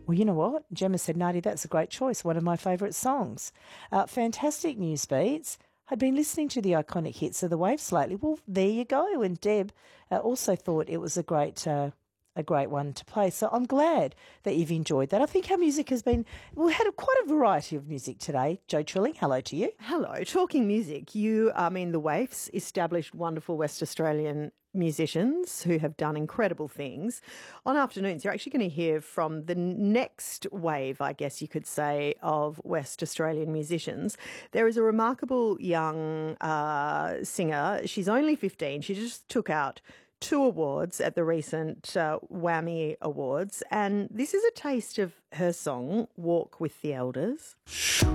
Well, you know what? Gemma said, Nadi, that's a great choice. One of my favourite songs. Fantastic news beats. I'd been listening to the iconic hits of the Waves lately. Well, there you go. And Deb also thought it was a great one to play. So I'm glad that you've enjoyed that. I think our music has been, we had quite a variety of music today. Joe Trilling, hello to you. Hello. Talking music, the Waifs, established wonderful West Australian musicians who have done incredible things. On Afternoons, you're actually going to hear from the next wave, I guess you could say, of West Australian musicians. There is a remarkable young singer. She's only 15. She just took out 2 awards at the recent Whammy Awards, and this is a taste of her song, Walk with the Elders.